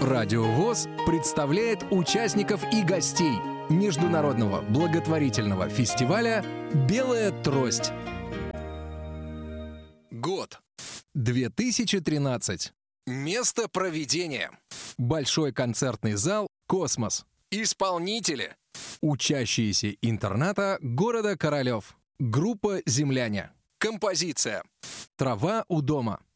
Радио ВОС представляет участников и гостей международного благотворительного фестиваля «Белая трость». Год 2013. Место проведения: Большой концертный зал «Космос». Исполнители: учащиеся интерната города Королев. Группа «Земляне». Композиция: «Трава у дома».